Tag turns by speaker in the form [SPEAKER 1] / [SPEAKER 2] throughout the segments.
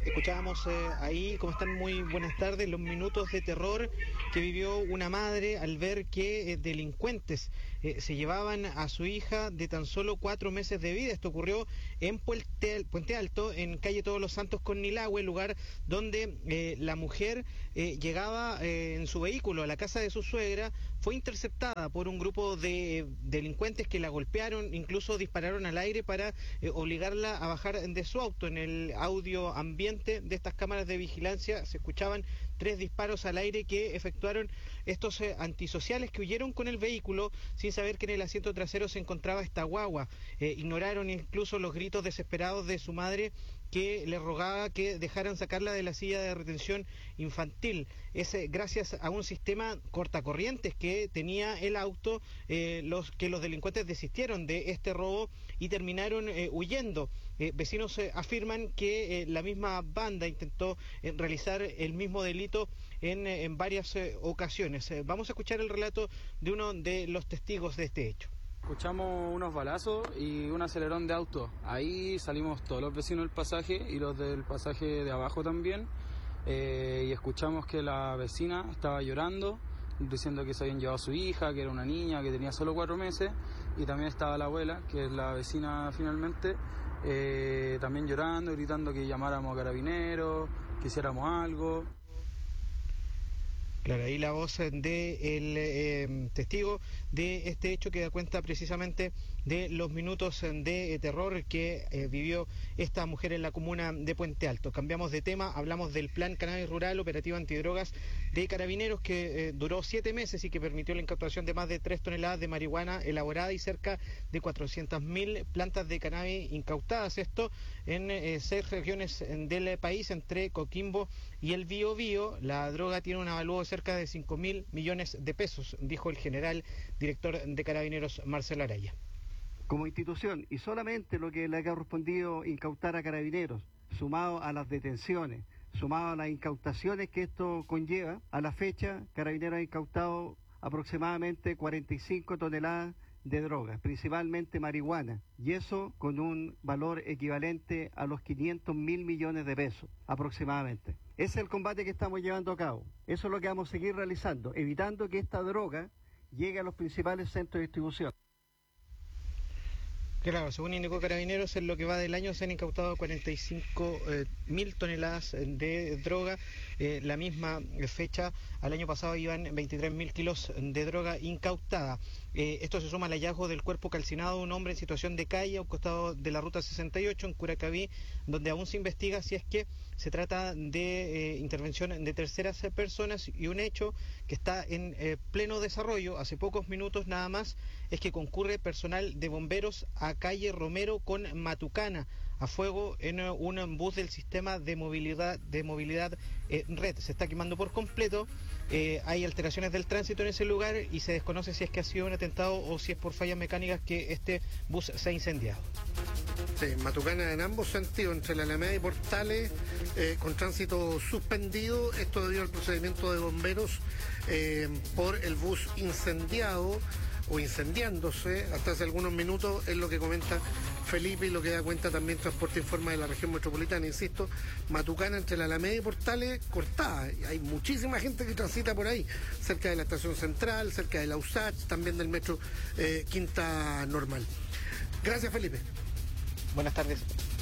[SPEAKER 1] Escuchábamos ahí, ¿cómo están? Muy buenas tardes, los minutos de terror que vivió una madre al ver que delincuentes se llevaban a su hija de tan solo 4 meses de vida. Esto ocurrió en Puente Alto, en calle Todos los Santos con Nilahue, lugar donde la mujer llegaba en su vehículo a la casa de su suegra. Fue interceptada por un grupo de delincuentes que la golpearon, incluso dispararon al aire para obligarla a bajar de su auto. En el audio ambiente de estas cámaras de vigilancia se escuchaban 3 disparos al aire que efectuaron estos antisociales que huyeron con el vehículo sin saber que en el asiento trasero se encontraba esta guagua. Ignoraron incluso los gritos desesperados de su madre, que le rogaba que dejaran sacarla de la silla de retención infantil. Es gracias a un sistema cortacorrientes que tenía el auto los delincuentes desistieron de este robo y terminaron huyendo. Vecinos afirman que la misma banda intentó realizar el mismo delito en varias ocasiones. Vamos a escuchar el relato de uno de los testigos de este hecho.
[SPEAKER 2] Escuchamos unos balazos y un acelerón de auto. Ahí salimos todos los vecinos del pasaje y los del pasaje de abajo también. Y escuchamos que la vecina estaba llorando, diciendo que se habían llevado a su hija, que era una niña, que tenía solo 4 meses. Y también estaba la abuela, que es la vecina finalmente, también llorando, gritando que llamáramos a carabineros, que hiciéramos algo.
[SPEAKER 1] Claro, ahí la voz del testigo de este hecho que da cuenta precisamente de los minutos de terror que vivió esta mujer en la comuna de Puente Alto. Cambiamos de tema, hablamos del Plan Cannabis Rural Operativo Antidrogas de Carabineros que duró 7 meses y que permitió la incautación de más de 3 toneladas de marihuana elaborada y cerca de 400.000 plantas de cannabis incautadas. Esto en 6 regiones del país, entre Coquimbo y el Biobío. La droga tiene un avalúo de cerca de 5.000 millones de pesos, dijo el general director de Carabineros, Marcelo Araya.
[SPEAKER 3] Como institución, y solamente lo que le ha correspondido incautar a Carabineros, sumado a las detenciones, sumado a las incautaciones que esto conlleva, a la fecha, Carabineros ha incautado aproximadamente 45 toneladas de drogas, principalmente marihuana, y eso con un valor equivalente a los 500.000 millones de pesos, aproximadamente. Ese es el combate que estamos llevando a cabo. Eso es lo que vamos a seguir realizando, evitando que esta droga llegue a los principales centros de distribución.
[SPEAKER 1] Claro, según indicó Carabineros, en lo que va del año se han incautado 45.000 toneladas de droga. La misma fecha, al año pasado iban 23.000 kilos de droga incautada. Esto se suma al hallazgo del cuerpo calcinado de un hombre en situación de calle a un costado de la ruta 68 en Curacaví, donde aún se investiga si es que se trata de intervención de terceras personas, y un hecho que está en pleno desarrollo. Hace pocos minutos nada más es que concurre personal de bomberos a calle Romero con Matucana a fuego en un bus del sistema de movilidad Red. Se está quemando por completo, hay alteraciones del tránsito en ese lugar y se desconoce si es que ha sido un atentado o si es por fallas mecánicas que este bus se ha incendiado.
[SPEAKER 4] Sí, Matucana en ambos sentidos, entre la Alameda y Portales, con tránsito suspendido, esto debido al procedimiento de bomberos por el bus incendiado o incendiándose hasta hace algunos minutos, es lo que comenta Felipe y lo que da cuenta también Transporte Informa de la región metropolitana. Insisto, Matucana entre la Alameda y Portales cortada, hay muchísima gente que transita por ahí, cerca de la estación central, cerca de la USACH, también del metro Quinta Normal. Gracias, Felipe.
[SPEAKER 1] Buenas tardes.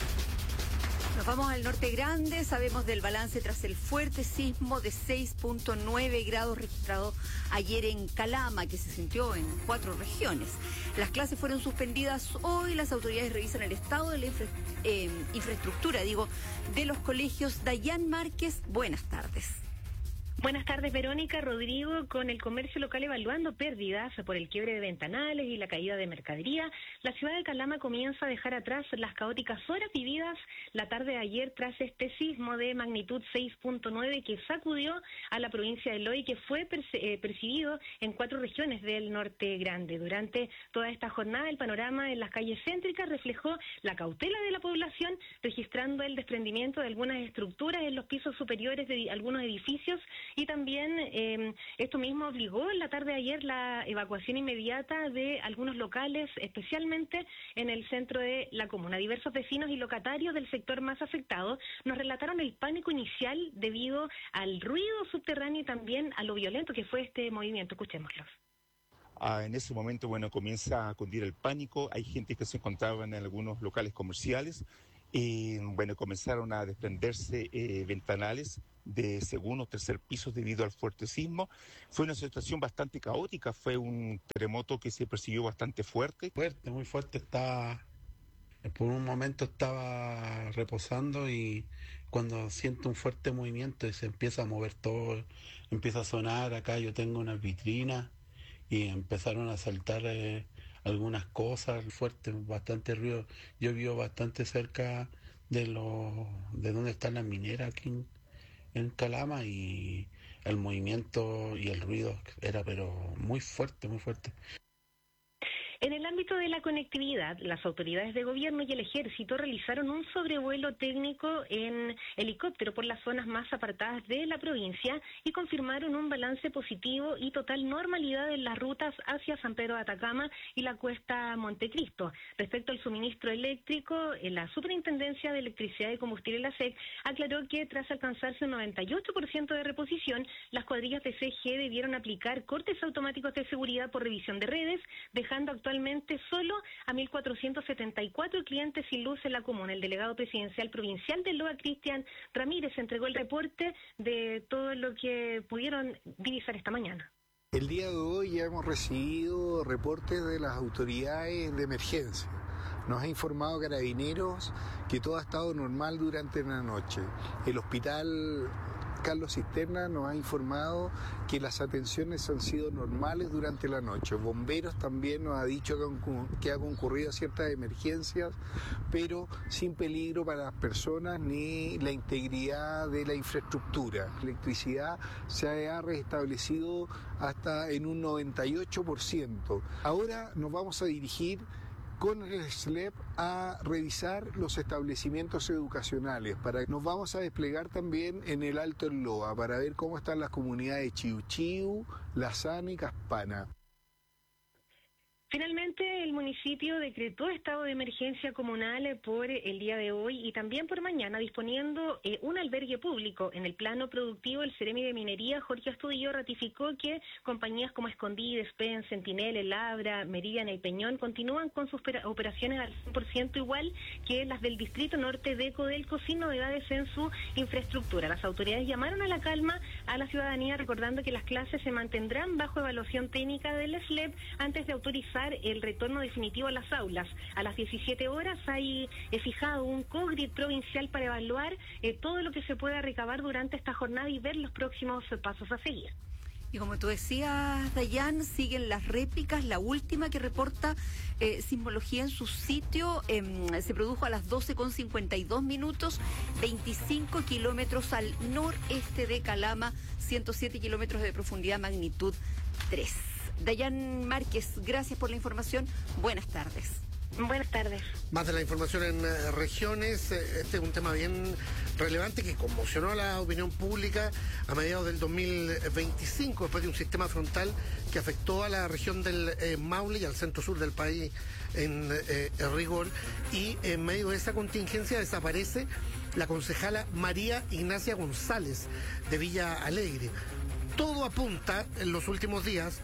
[SPEAKER 5] Nos vamos al Norte Grande, sabemos del balance tras el fuerte sismo de 6.9 grados registrado ayer en Calama, que se sintió en 4 regiones. Las clases fueron suspendidas hoy, las autoridades revisan el estado de la infraestructura, de los colegios. Dayan Márquez, buenas tardes.
[SPEAKER 6] Buenas tardes, Verónica. Rodrigo, con el comercio local evaluando pérdidas por el quiebre de ventanales y la caída de mercadería, la ciudad de Calama comienza a dejar atrás las caóticas horas vividas la tarde de ayer tras este sismo de magnitud 6.9 que sacudió a la provincia de Loy, que fue percibido en 4 regiones del Norte Grande. Durante toda esta jornada, el panorama en las calles céntricas reflejó la cautela de la población, registrando el desprendimiento de algunas estructuras en los pisos superiores de algunos edificios, y también esto mismo obligó en la tarde de ayer la evacuación inmediata de algunos locales, especialmente en el centro de la comuna. Diversos vecinos y locatarios del sector más afectado nos relataron el pánico inicial debido al ruido subterráneo y también a lo violento que fue este movimiento. Escuchémoslos.
[SPEAKER 7] En ese momento, comienza a cundir el pánico. Hay gente que se encontraba en algunos locales comerciales y, comenzaron a desprenderse ventanales de segundo o tercer piso debido al fuerte sismo. Fue una situación bastante caótica, fue un terremoto que se percibió bastante fuerte.
[SPEAKER 8] Muy fuerte, por un momento estaba reposando y cuando siento un fuerte movimiento y se empieza a mover todo, empieza a sonar. Acá yo tengo una vitrina y empezaron a saltar algunas cosas fuertes, bastante ruido. Yo vivo bastante cerca de donde están las mineras aquí en Calama, y el movimiento y el ruido era pero muy fuerte, muy fuerte.
[SPEAKER 6] En el ámbito de la conectividad, las autoridades de gobierno y el ejército realizaron un sobrevuelo técnico en helicóptero por las zonas más apartadas de la provincia y confirmaron un balance positivo y total normalidad en las rutas hacia San Pedro de Atacama y la cuesta Montecristo. Respecto al suministro eléctrico, la Superintendencia de Electricidad y Combustible, la SEC, aclaró que tras alcanzarse un 98% de reposición, las cuadrillas de CG debieron aplicar cortes automáticos de seguridad por revisión de redes, dejando actualmente solo a 1.474 clientes sin luz en la comuna. El delegado presidencial provincial de Loa, Cristian Ramírez, entregó el reporte de todo lo que pudieron divisar esta mañana.
[SPEAKER 9] El día de hoy ya hemos recibido reportes de las autoridades de emergencia. Nos ha informado Carabineros que todo ha estado normal durante la noche. El hospital Carlos Cisterna nos ha informado que las atenciones han sido normales durante la noche. Bomberos también nos ha dicho que ha concurrido a ciertas emergencias, pero sin peligro para las personas ni la integridad de la infraestructura. La electricidad se ha restablecido hasta en un 98%. Ahora nos vamos a dirigir con el SLEP a revisar los establecimientos educacionales. Nos vamos a desplegar también en el Alto El Loa para ver cómo están las comunidades de Chiu Chiu, Lazana y Caspana.
[SPEAKER 6] Finalmente, el municipio decretó estado de emergencia comunal por el día de hoy y también por mañana, disponiendo un albergue público. En el plano productivo, el Ceremi de Minería, Jorge Astudillo, ratificó que compañías como Escondí, Despen, Sentinel, El Labra, Meridian y Peñón continúan con sus operaciones al 100% igual que las del Distrito Norte de Codelco, sin novedades en su infraestructura. Las autoridades llamaron a la calma a la ciudadanía, recordando que las clases se mantendrán bajo evaluación técnica del SLEP antes de autorizar el retorno definitivo a las aulas. A las 17 horas hay fijado un COGRID provincial para evaluar todo lo que se pueda recabar durante esta jornada y ver los próximos pasos a seguir.
[SPEAKER 5] Y como tú decías, Dayan, siguen las réplicas. La última que reporta Sismología en su sitio se produjo a las 12:52, 25 kilómetros al noreste de Calama, 107 kilómetros de profundidad, magnitud 3. Dayan Márquez, gracias por la información. Buenas tardes.
[SPEAKER 6] Buenas tardes.
[SPEAKER 4] Más de la información en regiones. Este es un tema bien relevante que conmocionó a la opinión pública a mediados del 2025, después de un sistema frontal que afectó a la región del Maule y al centro sur del país en rigor. Y en medio de esa contingencia desaparece la concejala María Ignacia González de Villa Alegre. Todo apunta en los últimos días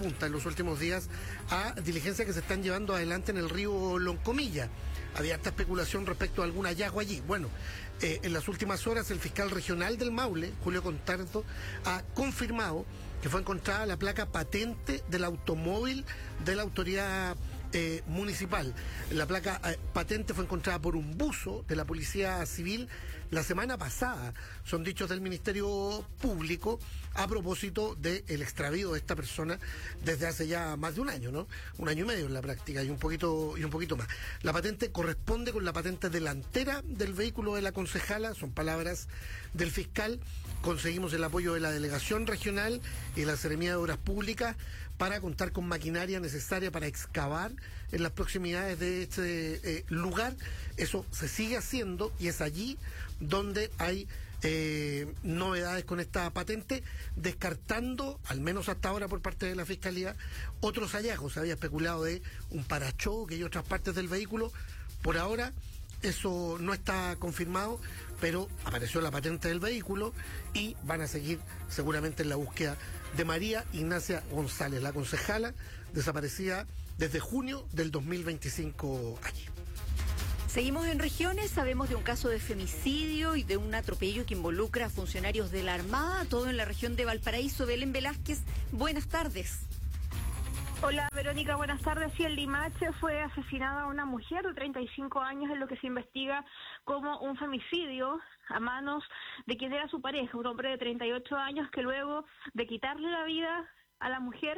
[SPEAKER 4] a diligencias que se están llevando adelante en el río Loncomilla. Había harta especulación respecto a algún hallazgo allí. Bueno, en las últimas horas el fiscal regional del Maule, Julio Contardo, ha confirmado que fue encontrada la placa patente del automóvil de la autoridad municipal. La placa patente fue encontrada por un buzo de la Policía Civil la semana pasada. Son dichos del Ministerio Público a propósito del extravío de esta persona desde hace ya más de un año, ¿no? Un año y medio en la práctica y un poquito más. La patente corresponde con la patente delantera del vehículo de la concejala, son palabras del fiscal. Conseguimos el apoyo de la Delegación Regional y la Seremía de Obras Públicas para contar con maquinaria necesaria para excavar en las proximidades de este lugar. Eso se sigue haciendo y es allí donde hay novedades con esta patente, descartando, al menos hasta ahora por parte de la Fiscalía, otros hallazgos. Se había especulado de un parachoque y otras partes del vehículo. Por ahora eso no está confirmado, pero apareció la patente del vehículo y van a seguir seguramente en la búsqueda de María Ignacia González, la concejala desaparecida desde junio del 2025 allí.
[SPEAKER 5] Seguimos en regiones, sabemos de un caso de femicidio y de un atropello que involucra a funcionarios de la Armada, todo en la región de Valparaíso. Belén Velázquez, buenas tardes.
[SPEAKER 10] Hola Verónica, buenas tardes. Sí, en Limache fue asesinada una mujer de 35 años en lo que se investiga como un femicidio a manos de quien era su pareja, un hombre de 38 años que luego de quitarle la vida a la mujer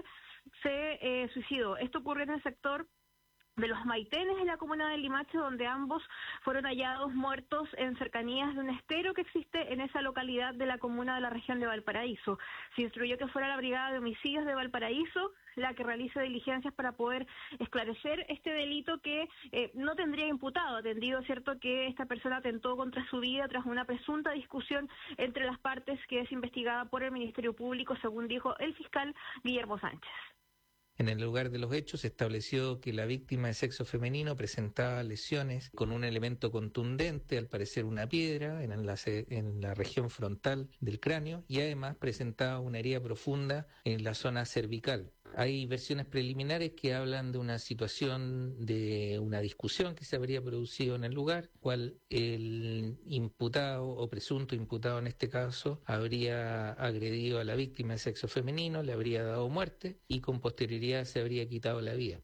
[SPEAKER 10] se suicidó. Esto ocurrió en el sector de los Maitenes, en la comuna de Limache, donde ambos fueron hallados muertos en cercanías de un estero que existe en esa localidad de la comuna de la región de Valparaíso. Se instruyó que fuera la Brigada de Homicidios de Valparaíso la que realice diligencias para poder esclarecer este delito que no tendría imputado, atendido, cierto, que esta persona atentó contra su vida tras una presunta discusión entre las partes que es investigada por el Ministerio Público, según dijo el fiscal Guillermo Sánchez.
[SPEAKER 11] En el lugar de los hechos se estableció que la víctima de sexo femenino presentaba lesiones con un elemento contundente, al parecer una piedra, en la región frontal del cráneo, y además presentaba una herida profunda en la zona cervical. Hay versiones preliminares que hablan de una situación de una discusión que se habría producido en el lugar, cual el imputado o presunto imputado en este caso habría agredido a la víctima de sexo femenino, le habría dado muerte y con posterioridad se habría quitado la vida.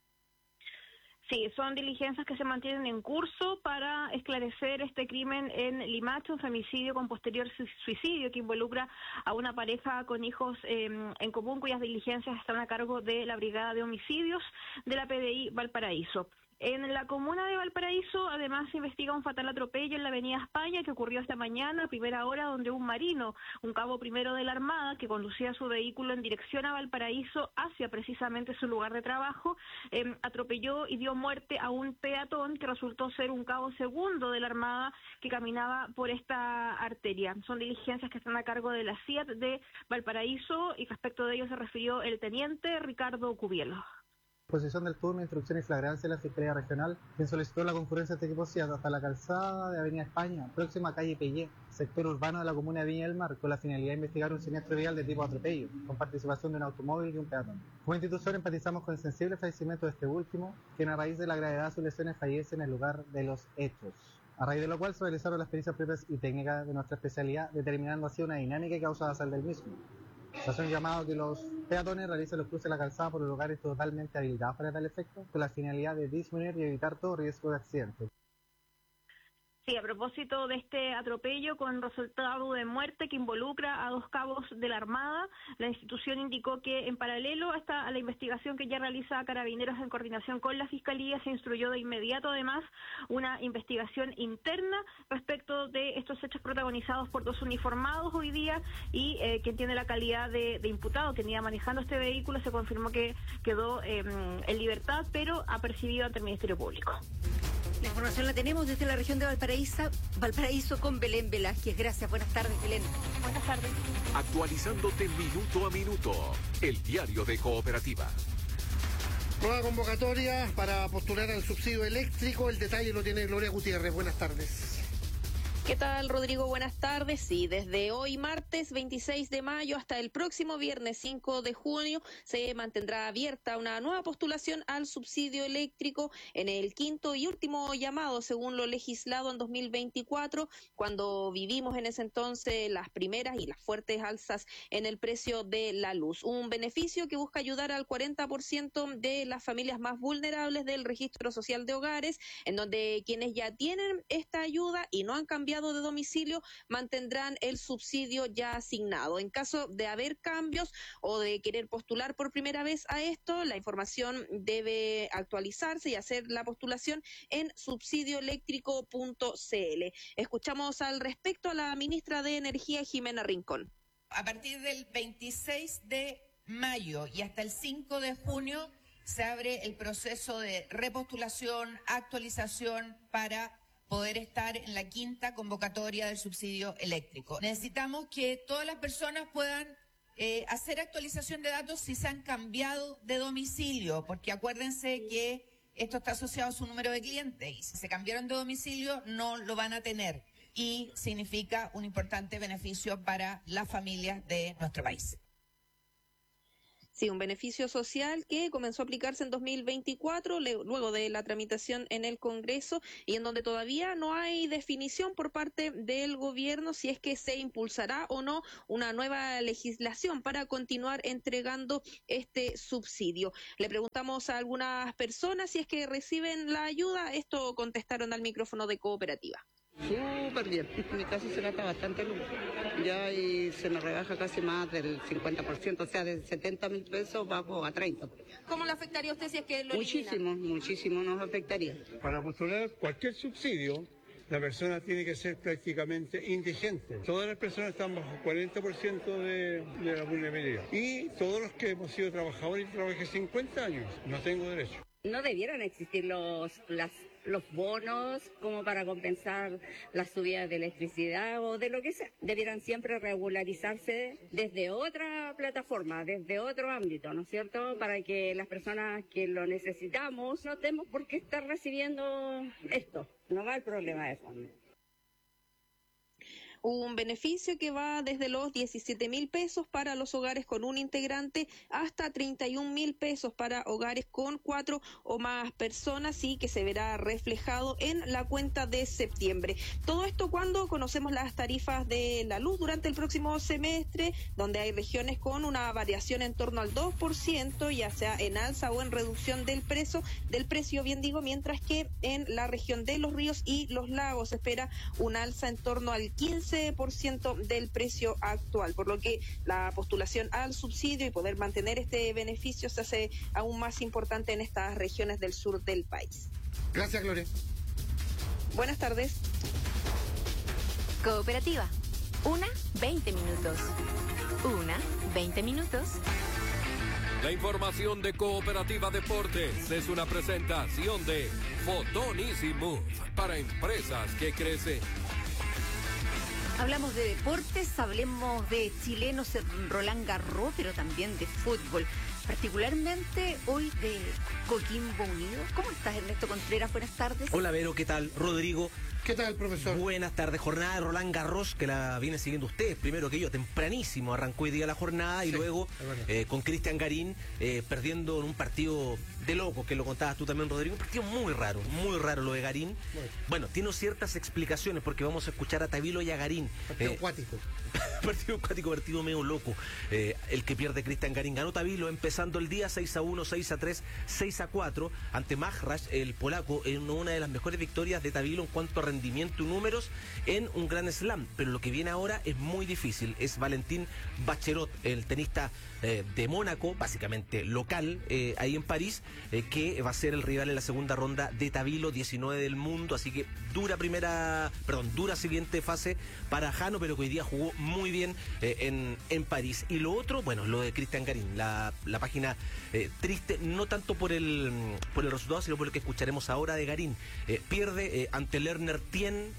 [SPEAKER 10] Sí, son diligencias que se mantienen en curso para esclarecer este crimen en Limache, un femicidio con posterior suicidio que involucra a una pareja con hijos en común, cuyas diligencias están a cargo de la Brigada de Homicidios de la PDI Valparaíso. En la comuna de Valparaíso, además, se investiga un fatal atropello en la avenida España que ocurrió esta mañana a primera hora, donde un marino, un cabo primero de la Armada, que conducía su vehículo en dirección a Valparaíso hacia precisamente su lugar de trabajo, atropelló y dio muerte a un peatón que resultó ser un cabo segundo de la Armada que caminaba por esta arteria. Son diligencias que están a cargo de la CIAT de Valparaíso y respecto de ello se refirió el teniente Ricardo Cubielo.
[SPEAKER 12] Posición del turno, instrucción y flagrancia de la Fiscalía Regional, quien solicitó la concurrencia de este equipo CIAT hasta la calzada de Avenida España, próxima a calle Pellé, sector urbano de la comuna de Viña del Mar, con la finalidad de investigar un siniestro vial de tipo atropello, con participación de un automóvil y un peatón. Como institución empatizamos con el sensible fallecimiento de este último, quien a raíz de la gravedad de sus lesiones fallece en el lugar de los hechos. A raíz de lo cual se realizaron las pericias propias y técnicas de nuestra especialidad, determinando así una dinámica y causal del mismo. Se hace un llamado que los peatones realicen los cruces de la calzada por los lugares totalmente habilitados para tal efecto, con la finalidad de disminuir y evitar todo riesgo de accidente.
[SPEAKER 10] Sí, a propósito de este atropello con resultado de muerte que involucra a dos cabos de la Armada, la institución indicó que en paralelo a la investigación que ya realiza Carabineros en coordinación con la Fiscalía, se instruyó de inmediato además una investigación interna respecto de estos hechos protagonizados por dos uniformados hoy día y quien tiene la calidad de imputado, quien iba manejando este vehículo, se confirmó que quedó en libertad, pero apercibido ante el Ministerio Público.
[SPEAKER 5] La información la tenemos desde la región de Valparaíso con Belén Velázquez. Gracias, buenas tardes, Belén.
[SPEAKER 10] Buenas tardes.
[SPEAKER 13] Actualizándote minuto a minuto, el diario de Cooperativa.
[SPEAKER 4] Nueva convocatoria para postular al subsidio eléctrico. El detalle lo tiene Gloria Gutiérrez. Buenas tardes.
[SPEAKER 14] ¿Qué tal, Rodrigo? Buenas tardes. Sí, desde hoy martes 26 de mayo hasta el próximo viernes 5 de junio se mantendrá abierta una nueva postulación al subsidio eléctrico en el quinto y último llamado, según lo legislado en 2024, cuando vivimos en ese entonces las primeras y las fuertes alzas en el precio de la luz. Un beneficio que busca ayudar al 40% de las familias más vulnerables del registro social de hogares, en donde quienes ya tienen esta ayuda y no han cambiado de domicilio mantendrán el subsidio ya asignado. En caso de haber cambios o de querer postular por primera vez a esto, la información debe actualizarse y hacer la postulación en subsidioeléctrico.cl. Escuchamos al respecto a la ministra de Energía, Jimena Rincón.
[SPEAKER 15] A partir del 26 de mayo y hasta el 5 de junio se abre el proceso de repostulación, actualización para poder estar en la quinta convocatoria del subsidio eléctrico. Necesitamos que todas las personas puedan hacer actualización de datos si se han cambiado de domicilio, porque acuérdense que esto está asociado a su número de clientes y si se cambiaron de domicilio no lo van a tener y significa un importante beneficio para las familias de nuestro país.
[SPEAKER 14] Sí, un beneficio social que comenzó a aplicarse en 2024, luego de la tramitación en el Congreso y en donde todavía no hay definición por parte del gobierno si es que se impulsará o no una nueva legislación para continuar entregando este subsidio. Le preguntamos a algunas personas si es que reciben la ayuda. Esto contestaron al micrófono de Cooperativa.
[SPEAKER 16] Súper bien, mi caso se gasta bastante luz, ya y se me rebaja casi más del 50%, o sea, de 70.000 pesos bajo a 30.
[SPEAKER 14] ¿Cómo le afectaría a usted si es que lo
[SPEAKER 16] elimina? Muchísimo nos afectaría.
[SPEAKER 17] Para postular cualquier subsidio, la persona tiene que ser prácticamente indigente. Todas las personas están bajo 40% de la vulnerabilidad. Y todos los que hemos sido trabajadores y trabajé 50 años, no tengo derecho.
[SPEAKER 18] No debieran existir los bonos como para compensar las subidas de electricidad o de lo que sea. Debieran siempre regularizarse desde otra plataforma, desde otro ámbito, ¿no es cierto? Para que las personas que lo necesitamos no tenemos por qué estar recibiendo esto. No va el problema de fondo.
[SPEAKER 14] Un beneficio que va desde los 17.000 pesos para los hogares con un integrante hasta 31.000 pesos para hogares con 4 o más personas y que se verá reflejado en la cuenta de septiembre. Todo esto cuando conocemos las tarifas de la luz durante el próximo semestre, donde hay regiones con una variación en torno al 2%, ya sea en alza o en reducción del precio, mientras que en la región de Los Ríos y Los Lagos se espera un alza en torno al 15% del precio actual, por lo que la postulación al subsidio y poder mantener este beneficio se hace aún más importante en estas regiones del sur del país.
[SPEAKER 4] Gracias, Gloria.
[SPEAKER 14] Buenas tardes.
[SPEAKER 5] Cooperativa. 1:20 minutos. 1:20 minutos.
[SPEAKER 13] La información de Cooperativa Deportes es una presentación de Fotón Easy Move para empresas que crecen.
[SPEAKER 5] Hablamos de deportes, hablemos de chilenos en Roland Garros, pero también de fútbol. Particularmente hoy de Coquimbo Unido. ¿Cómo estás, Ernesto Contreras? Buenas tardes.
[SPEAKER 19] Hola, Vero, ¿qué tal? Rodrigo.
[SPEAKER 4] ¿Qué tal, profesor?
[SPEAKER 19] Buenas tardes. Jornada de Roland Garros, que la viene siguiendo usted. Primero que yo, tempranísimo arrancó hoy día la jornada y luego con Cristian Garín perdiendo en un partido de loco, que lo contabas tú también, Rodrigo. Un partido muy raro lo de Garín. Bueno, tiene ciertas explicaciones porque vamos a escuchar a Tavilo y a Garín.
[SPEAKER 4] Partido acuático.
[SPEAKER 19] Partido medio loco. El que pierde Cristian Garín. Ganó Tavilo empezando el día 6-1, 6-3, 6-4 ante Majrash, el polaco, en una de las mejores victorias de Tavilo en cuanto a rendimiento y números en un Grand Slam, pero lo que viene ahora es muy difícil. Es Valentín Bachelot, el tenista de Mónaco, básicamente local, ahí en París, que va a ser el rival en la segunda ronda de Tavilo, 19 del mundo, así que dura siguiente fase para Jano, pero que hoy día jugó muy bien en París. Y lo otro, bueno, lo de Cristian Garín, la página triste, no tanto por el resultado, sino por lo que escucharemos ahora de Garín. Pierde ante Lerner Tien,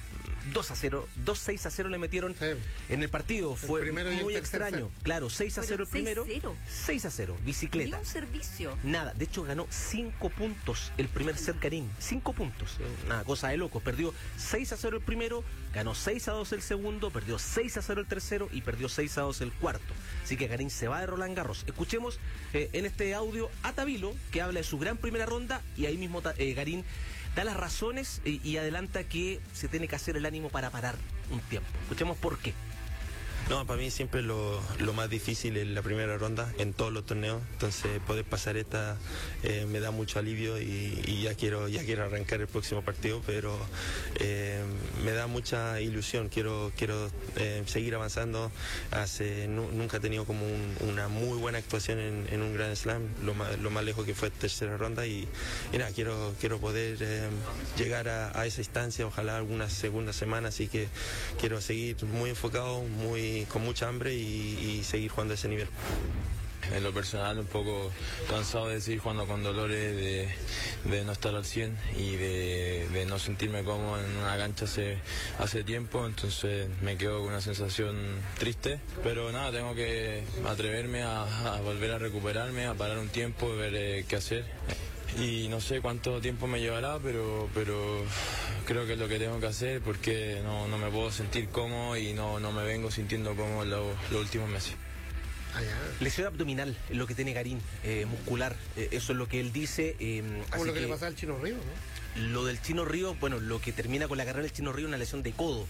[SPEAKER 19] 2-6-0 le metieron en el partido. Fue muy extraño. Claro, 6-0 el primero. 6-0, bicicleta.
[SPEAKER 5] Ni un servicio.
[SPEAKER 19] Nada, de hecho ganó 5 puntos el primer set Garín. 5 puntos. Una cosa de loco. Perdió 6-0 el primero, ganó 6-2 el segundo, perdió 6-0 el tercero y perdió 6-2 el cuarto. Así que Garín se va de Roland Garros. Escuchemos en este audio a Tavilo, que habla de su gran primera ronda, y ahí mismo Garín da las razones y adelanta que se tiene que hacer el ánimo para parar un tiempo. Escuchemos por qué.
[SPEAKER 20] No, para mí siempre lo más difícil es la primera ronda en todos los torneos, entonces poder pasar esta me da mucho alivio y ya quiero arrancar el próximo partido, pero me da mucha ilusión, quiero seguir avanzando. Nunca he tenido como una muy buena actuación en un Grand Slam, lo más lejos que fue tercera ronda y nada, quiero poder llegar a esa instancia, ojalá alguna segunda semana, así que quiero seguir muy enfocado, con mucha hambre y seguir jugando a ese nivel. En lo personal un poco cansado de seguir jugando con dolores, de no estar al 100 y de no sentirme cómodo en una cancha hace tiempo, entonces me quedo con una sensación triste, pero nada, tengo que atreverme a volver a recuperarme, a parar un tiempo, ver qué hacer. Y no sé cuánto tiempo me llevará, pero creo que es lo que tengo que hacer porque no me puedo sentir cómodo y no me vengo sintiendo cómodo los últimos meses.
[SPEAKER 19] Lesión abdominal, lo que tiene Garín, muscular, eso es lo que él dice.
[SPEAKER 4] Como lo que le pasa al Chino Río, ¿no?
[SPEAKER 19] Lo del Chino Río, bueno, lo que termina con la carrera del Chino Río es una lesión de codo.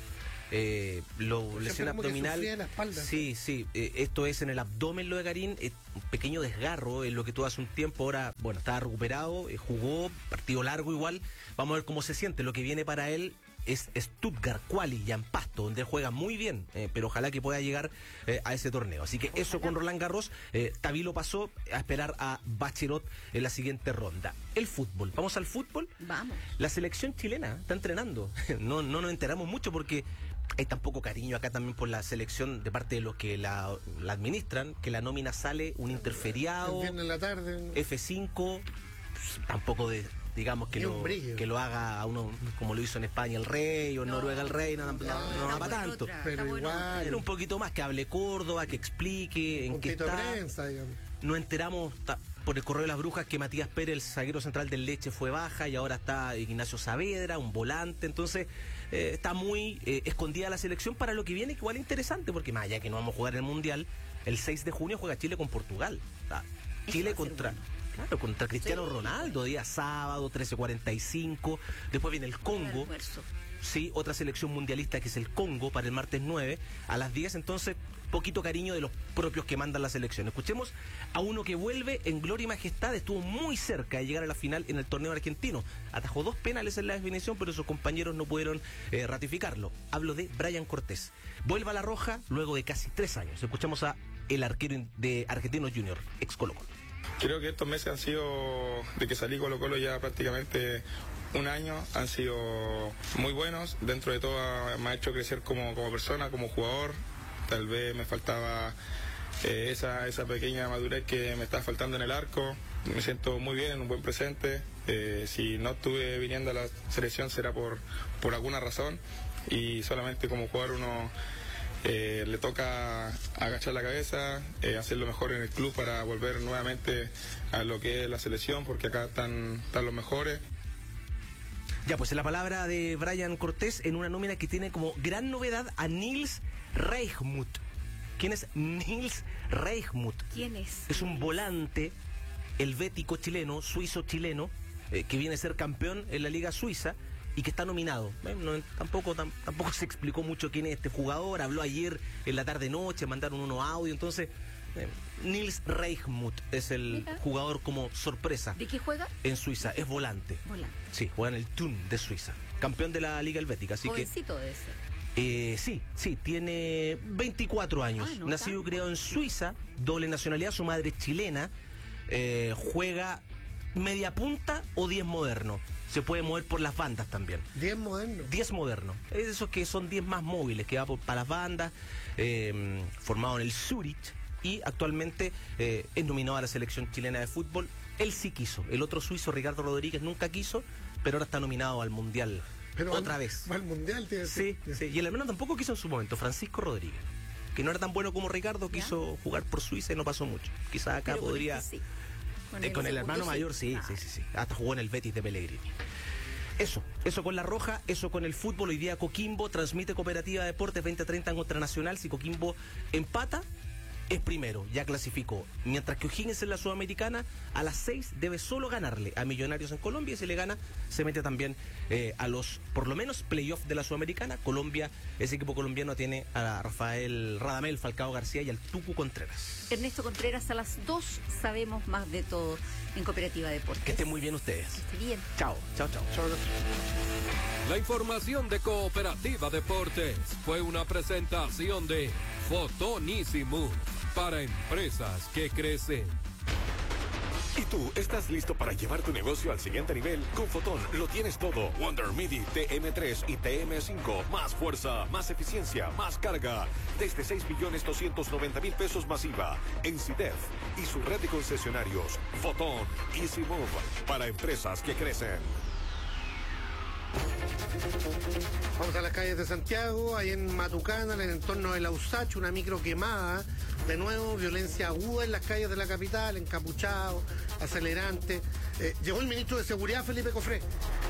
[SPEAKER 19] Lesión abdominal.
[SPEAKER 4] En la espalda,
[SPEAKER 19] sí, esto es en el abdomen lo de Garín, un pequeño desgarro en lo que tuvo hace un tiempo. Ahora, bueno, estaba recuperado, jugó, partido largo igual. Vamos a ver cómo se siente. Lo que viene para él es Stuttgart Quali, ya en Pasto, donde él juega muy bien, pero ojalá que pueda llegar a ese torneo. Así que eso con Roland Garros. Tavilo pasó a esperar a Bachelot en la siguiente ronda. El fútbol, vamos al fútbol.
[SPEAKER 5] Vamos.
[SPEAKER 19] La selección chilena está entrenando. No nos enteramos mucho porque hay tan poco cariño acá también por la selección de parte de los que la administran, que la nómina sale un interferiado.
[SPEAKER 4] El viernes en la tarde.
[SPEAKER 19] F5, tampoco digamos que lo haga a uno como lo hizo en España el Rey o en Noruega el Rey, no va para tanto.
[SPEAKER 4] Pero igual.
[SPEAKER 19] Era un poquito más, que hable Córdoba, que explique en qué está.
[SPEAKER 4] Prensa, digamos.
[SPEAKER 19] Nos enteramos por el correo de las brujas que Matías Pérez, el zaguero central del Leche, fue baja y ahora está Ignacio Saavedra, un volante. Entonces está muy escondida la selección para lo que viene, que igual es interesante, porque más allá que no vamos a jugar el Mundial, el 6 de junio juega Chile con Portugal. O sea, Chile contra Cristiano Ronaldo, día sábado, 13:45. Después viene el Congo. Sí, otra selección mundialista que es el Congo para el martes 9 a las 10. Entonces, poquito cariño de los propios que mandan la selección. Escuchemos a uno que vuelve en gloria y majestad. Estuvo muy cerca de llegar a la final en el torneo argentino. Atajó 2 penales en la definición, pero sus compañeros no pudieron ratificarlo. Hablo de Brian Cortés. Vuelve a la roja luego de casi 3 años. Escuchamos a el arquero de Argentinos Junior, ex Colo-Colo.
[SPEAKER 21] Creo que estos meses han sido, de que salí Colo-Colo ya prácticamente un año, han sido muy buenos. Dentro de todo me ha hecho crecer como persona, como jugador. Tal vez me faltaba esa pequeña madurez que me está faltando en el arco. Me siento muy bien, en un buen presente. Si no estuve viniendo a la selección será por alguna razón. Y solamente como jugador uno le toca agachar la cabeza, hacer lo mejor en el club para volver nuevamente a lo que es la selección, porque acá están los mejores.
[SPEAKER 19] Ya, pues la palabra de Brian Cortés en una nómina que tiene como gran novedad a Nils Reichmuth. ¿Quién es Nils Reichmuth?
[SPEAKER 5] ¿Quién es?
[SPEAKER 19] Es un volante helvético chileno, suizo-chileno, que viene a ser campeón en la Liga Suiza y que está nominado. Tampoco se explicó mucho quién es este jugador. Habló ayer en la tarde-noche, mandaron unos audios. Entonces, Nils Reichmuth es el jugador como sorpresa.
[SPEAKER 5] ¿De qué juega?
[SPEAKER 19] En Suiza, es volante. Sí, juega en el Thun de Suiza. Campeón de la Liga Helvética. Así
[SPEAKER 5] jovencito de ese.
[SPEAKER 19] Sí, tiene 24 años. Nacido y criado en Suiza, doble nacionalidad, su madre es chilena. Juega media punta o 10 moderno. Se puede mover por las bandas también.
[SPEAKER 4] 10 moderno.
[SPEAKER 19] 10 moderno. Es esos que son 10 más móviles, que va para las bandas, formado en el Zurich, y actualmente es nominado a la selección chilena de fútbol. Él sí quiso. El otro suizo, Ricardo Rodríguez, nunca quiso, pero ahora está nominado al Mundial. Pero otra vez.
[SPEAKER 4] Va al Mundial, tiene
[SPEAKER 19] sí. Y el hermano tampoco quiso en su momento, Francisco Rodríguez, que no era tan bueno como Ricardo, quiso jugar por Suiza y no pasó mucho. Quizás acá pero podría... Con el hermano mayor, sí. Hasta jugó en el Betis de Pellegrini. Eso con la roja, eso con el fútbol. Hoy día Coquimbo transmite Cooperativa Deportes 20:30 contra Nacional. Si Coquimbo empata, es primero, ya clasificó. Mientras que O'Higgins en la Sudamericana, a las 6 debe solo ganarle a Millonarios en Colombia, y si le gana, se mete también a los, por lo menos, playoffs de la Sudamericana. Colombia, ese equipo colombiano tiene a Rafael Radamel, Falcao García y al Tucu Contreras.
[SPEAKER 5] Ernesto Contreras, a las 2 sabemos más de todo en Cooperativa Deportes.
[SPEAKER 19] Que estén muy bien ustedes.
[SPEAKER 5] Que esté bien.
[SPEAKER 19] Chao.
[SPEAKER 13] La información de Cooperativa Deportes fue una presentación de Fotonísimo para empresas que crecen.
[SPEAKER 2] ¿Y tú estás listo para llevar tu negocio al siguiente nivel? Con Fotón lo tienes todo. Wonder MIDI TM3 y TM5. Más fuerza, más eficiencia, más carga. Desde 6.290.000 pesos masiva. En CIDEF y su red de concesionarios. Fotón Easy Move. Para empresas que crecen.
[SPEAKER 4] Vamos a las calles de Santiago, ahí en Matucana, en el entorno de la USACH, una micro quemada. De nuevo, violencia aguda en las calles de la capital, encapuchado, acelerante. Llegó el ministro de Seguridad, Felipe Cofré.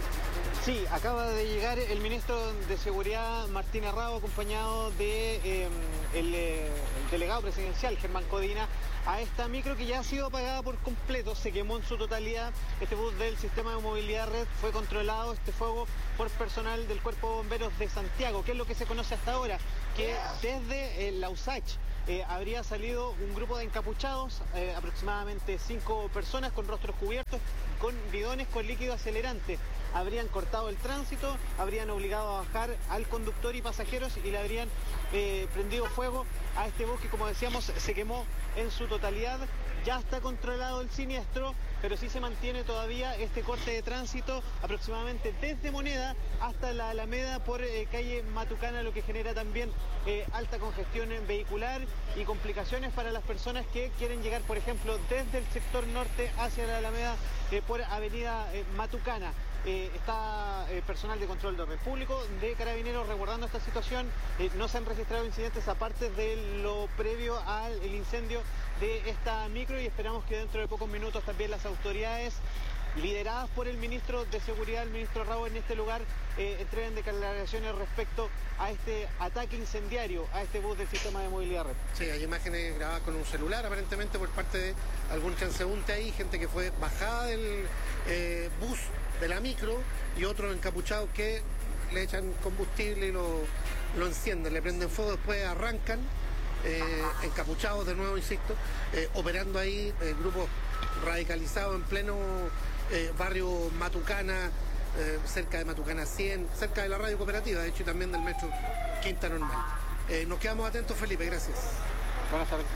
[SPEAKER 1] Sí, acaba de llegar el ministro de Seguridad, Martín Arrao, acompañado de el delegado presidencial, Germán Codina, a esta micro que ya ha sido apagada por completo, se quemó en su totalidad. Este bus del sistema de movilidad red fue controlado, este fuego, por personal del Cuerpo de Bomberos de Santiago. ¿Qué es lo que se conoce hasta ahora? Que desde la USACH habría salido un grupo de encapuchados, aproximadamente 5 personas con rostros cubiertos, con bidones con líquido acelerante. Habrían cortado el tránsito, habrían obligado a bajar al conductor y pasajeros y le habrían prendido fuego a este bus que, como decíamos, se quemó en su totalidad. Ya está controlado el siniestro, pero sí se mantiene todavía este corte de tránsito aproximadamente desde Moneda hasta la Alameda por calle Matucana, lo que genera también alta congestión vehicular y complicaciones para las personas que quieren llegar, por ejemplo, desde el sector norte hacia la Alameda por avenida Matucana. Está personal de control de orden público, de Carabineros resguardando esta situación. No se han registrado incidentes aparte de lo previo al incendio de esta micro y esperamos que dentro de pocos minutos también las autoridades lideradas por el ministro de Seguridad, el ministro Arrao, en este lugar entreguen declaraciones respecto a este ataque incendiario a este bus del sistema de movilidad red.
[SPEAKER 4] Sí, hay imágenes grabadas con un celular aparentemente por parte de algún transeúnte ahí, gente que fue bajada del bus de la micro y otros encapuchados que le echan combustible y lo encienden, le prenden fuego, después arrancan encapuchados de nuevo, insisto, operando ahí grupos radicalizados en pleno barrio Matucana, cerca de Matucana 100, cerca de la radio cooperativa, de hecho, y también del metro Quinta Normal. Nos quedamos atentos, Felipe, gracias.
[SPEAKER 1] Buenas tardes.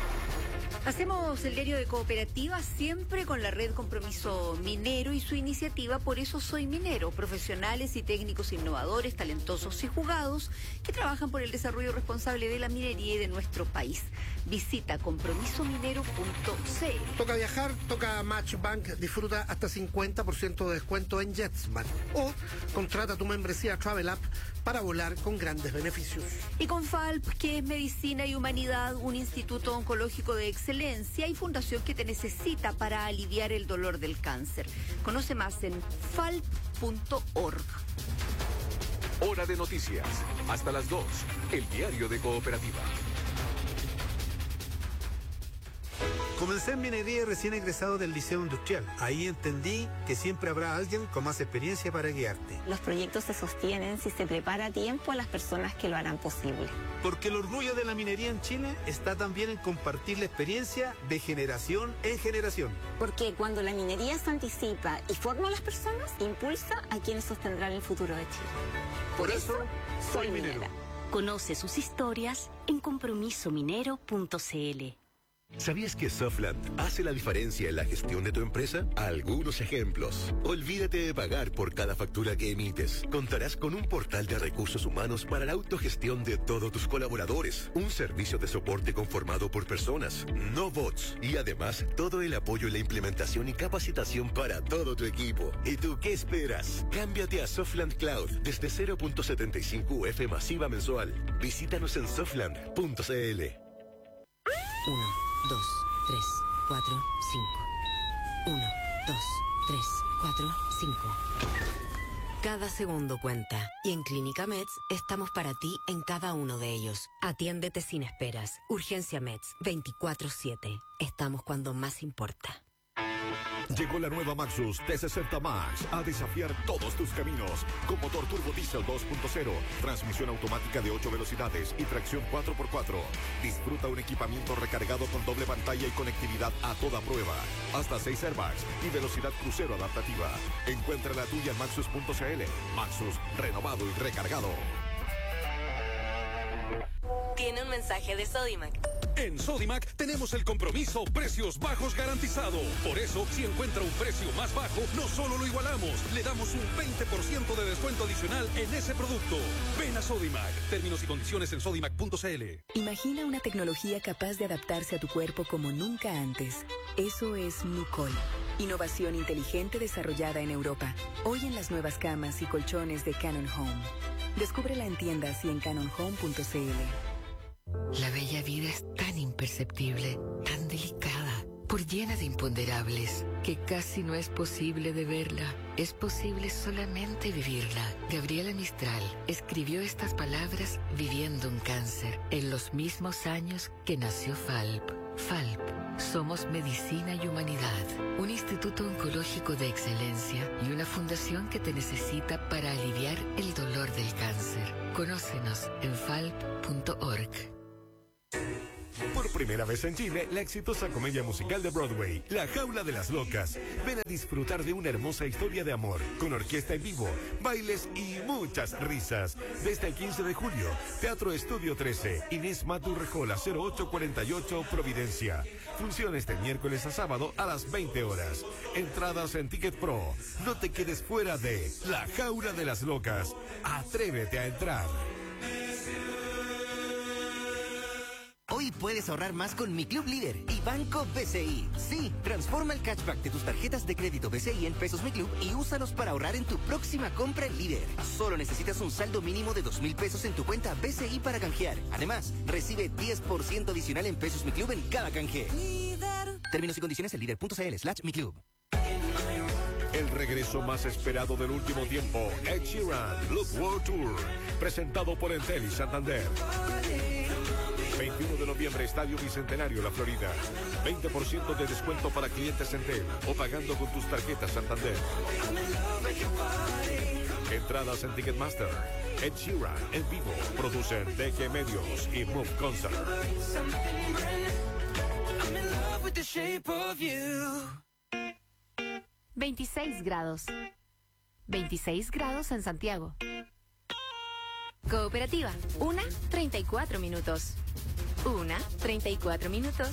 [SPEAKER 5] Hacemos el diario de cooperativa siempre con la red Compromiso Minero y su iniciativa Por eso soy minero, profesionales y técnicos innovadores, talentosos y jugados que trabajan por el desarrollo responsable de la minería y de nuestro país. Visita compromisominero.cl.
[SPEAKER 4] Toca viajar, toca Matchbank, disfruta hasta 50% de descuento en JetSmart o contrata tu membresía Travel App para volar con grandes beneficios.
[SPEAKER 5] Y con FALP, que es Medicina y Humanidad, un instituto oncológico de excelencia y fundación que te necesita para aliviar el dolor del cáncer. Conoce más en falp.org.
[SPEAKER 13] Hora de noticias. Hasta las 2. El diario de Cooperativa.
[SPEAKER 22] Comencé en minería recién egresado del Liceo Industrial. Ahí entendí que siempre habrá alguien con más experiencia para guiarte.
[SPEAKER 23] Los proyectos se sostienen si se prepara a tiempo a las personas que lo harán posible.
[SPEAKER 22] Porque el orgullo de la minería en Chile está también en compartir la experiencia de generación en generación.
[SPEAKER 23] Porque cuando la minería se anticipa y forma a las personas, impulsa a quienes sostendrán el futuro de Chile.
[SPEAKER 22] Por eso, soy minero.
[SPEAKER 24] Conoce sus historias en compromisominero.cl.
[SPEAKER 25] ¿Sabías que Softland hace la diferencia en la gestión de tu empresa? Algunos ejemplos. Olvídate de pagar por cada factura que emites. Contarás con un portal de recursos humanos para la autogestión de todos tus colaboradores. Un servicio de soporte conformado por personas, no bots. Y además, todo el apoyo en la implementación y capacitación para todo tu equipo. ¿Y tú qué esperas? Cámbiate a Softland Cloud desde 0.75 UF masiva mensual. Visítanos en softland.cl.
[SPEAKER 26] 1, 2, 3, 4, 5. 1, 2, 3, 4, 5. Cada segundo cuenta. Y en Clínica Meds estamos para ti en cada uno de ellos. Atiéndete sin esperas. Urgencia Meds 24/7. Estamos cuando más importa.
[SPEAKER 2] Llegó la nueva Maxus T60 Max a desafiar todos tus caminos. Con motor turbo diesel 2.0, transmisión automática de 8 velocidades y tracción 4x4. Disfruta un equipamiento recargado con doble pantalla y conectividad a toda prueba. Hasta 6 airbags y velocidad crucero adaptativa. Encuentra la tuya en maxus.cl. Maxus, renovado y recargado.
[SPEAKER 26] ¿Tiene un
[SPEAKER 24] mensaje de Sodimac.
[SPEAKER 3] En Sodimac tenemos el compromiso precios bajos garantizado. Por eso, si encuentra un precio más bajo, no solo lo igualamos, le damos un 20% de descuento adicional en ese producto. Ven a Sodimac. Términos y condiciones en sodimac.cl.
[SPEAKER 6] Imagina una tecnología capaz de adaptarse a tu cuerpo como nunca antes. Eso es Nucol. Innovación inteligente desarrollada en Europa. Hoy en las nuevas camas y colchones de Canon Home. Descúbrela en tiendas y en canonhome.cl.
[SPEAKER 7] La bella vida es tan imperceptible, tan delicada, por llena de imponderables, que casi no es posible de verla. Es posible solamente vivirla. Gabriela Mistral escribió estas palabras viviendo un cáncer, en los mismos años que nació FALP. FALP. Somos Medicina y Humanidad, un instituto oncológico de excelencia y una fundación que te necesita para aliviar el dolor del cáncer. Conócenos en falp.org.
[SPEAKER 2] Por primera vez en Chile, la exitosa comedia musical de Broadway, La Jaula de las Locas. Ven a disfrutar de una hermosa historia de amor, con orquesta en vivo, bailes y muchas risas. Desde el 15 de julio, Teatro Estudio 13, Inés Maturrejola 0848, Providencia. Funciones de miércoles a sábado a las 20 horas. Entradas en Ticket Pro. No te quedes fuera de La Jaula de las Locas. Atrévete a entrar.
[SPEAKER 8] Hoy puedes ahorrar más con Mi Club Líder y Banco BCI. Sí, transforma el cashback de tus tarjetas de crédito BCI en pesos Mi Club y úsalos para ahorrar en tu próxima compra en Líder. Solo necesitas un saldo mínimo de 2.000 pesos en tu cuenta BCI para canjear. Además, recibe 10% adicional en pesos Mi Club en cada canje. Líder. Términos y condiciones en líder.cl/Mi Club.
[SPEAKER 2] El regreso más esperado del último tiempo, Ed Sheeran, Look World Tour, presentado por Entel y Santander. 21 de noviembre, Estadio Bicentenario, La Florida. 20% de descuento para clientes Entel o pagando con tus tarjetas Santander. Entradas en Ticketmaster. Ed Sheeran en vivo. Producen DG Medios y Move Concert.
[SPEAKER 24] 26 grados. 26 grados en Santiago. Cooperativa, 1:34 minutos. 1:34 minutos.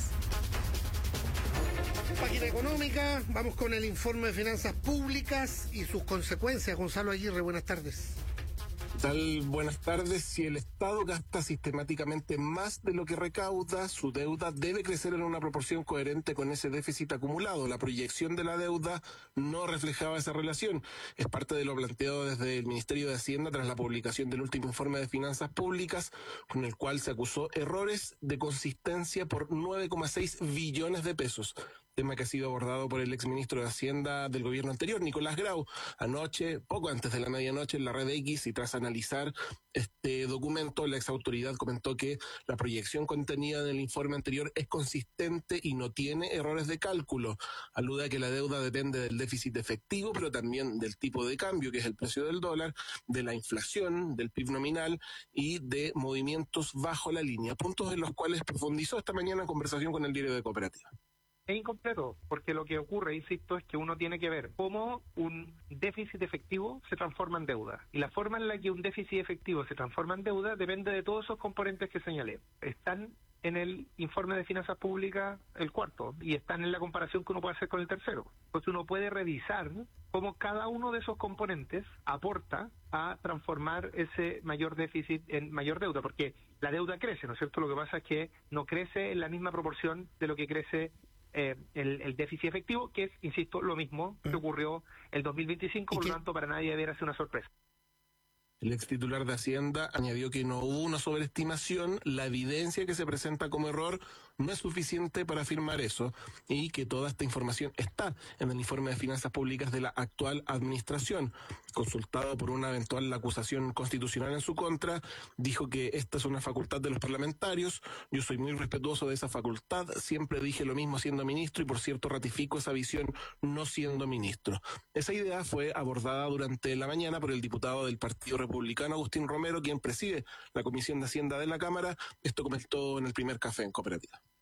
[SPEAKER 4] Página económica, vamos con el informe de finanzas públicas y sus consecuencias. Gonzalo Aguirre, buenas tardes.
[SPEAKER 9] ¿Qué tal? Buenas tardes. Si el Estado gasta sistemáticamente más de lo que recauda, su deuda debe crecer en una proporción coherente con ese déficit acumulado. La proyección de la deuda no reflejaba esa relación. Es parte de lo planteado desde el Ministerio de Hacienda tras la publicación del último informe de finanzas públicas, con el cual se acusó errores de consistencia por 9,6 billones de pesos. Tema que ha sido abordado por el exministro de Hacienda del gobierno anterior, Nicolás Grau, anoche, poco antes de la medianoche, en la red X, y tras analizar este documento, la exautoridad comentó que la proyección contenida en el informe anterior es consistente y no tiene errores de cálculo. Alude a que la deuda depende del déficit efectivo, pero también del tipo de cambio, que es el precio del dólar, de la inflación, del PIB nominal y de movimientos bajo la línea, puntos en los cuales profundizó esta mañana en conversación con el diario de Cooperativa.
[SPEAKER 11] Es incompleto, porque lo que ocurre, insisto, es que uno tiene que ver cómo un déficit efectivo se transforma en deuda. Y la forma en la que un déficit efectivo se transforma en deuda depende de todos esos componentes que señalé. Están en el informe de finanzas públicas el cuarto, y están en la comparación que uno puede hacer con el tercero. Entonces uno puede revisar cómo cada uno de esos componentes aporta a transformar ese mayor déficit en mayor deuda, porque la deuda crece, ¿no es cierto? Lo que pasa es que no crece en la misma proporción de lo que crece el déficit efectivo, que es, insisto, lo mismo que ocurrió el 2025, por lo tanto, para nadie debiera ser una sorpresa.
[SPEAKER 9] El ex titular de Hacienda añadió que no hubo una sobreestimación, la evidencia que se presenta como error no es suficiente para afirmar eso, y que toda esta información está en el informe de finanzas públicas de la actual administración. Consultado por una eventual acusación constitucional en su contra, dijo que esta es una facultad de los parlamentarios, yo soy muy respetuoso de esa facultad, siempre dije lo mismo siendo ministro y por cierto ratifico esa visión no siendo ministro. Esa idea fue abordada durante la mañana por el diputado del Partido Republicano Agustín Romero, quien preside la Comisión de Hacienda de la Cámara. Esto comentó en el primer café en Cooperativa.